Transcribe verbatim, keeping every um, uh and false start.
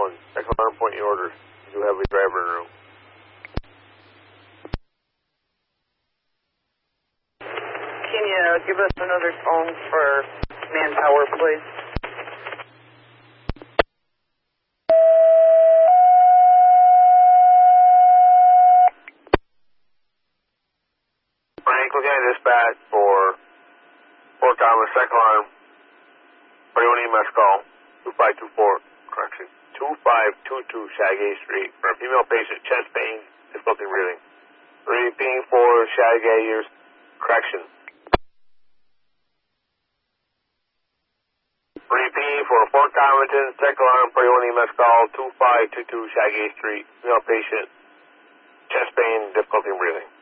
one. Second alarm, point your orders. You have a driver in the room. Can you give us another phone for manpower, please? Frank, looking at dispatch for Fort Thomas, second alarm. forty-one E M S call, two five two four, correction, two five two two Chagai Street, for a female patient, chest pain, difficulty breathing. Repeating for Chagai, your correction. Repeating for Fort Thomason, second alarm, forty-one E M S call, two five two two Chagai Street, female patient, chest pain, difficulty breathing.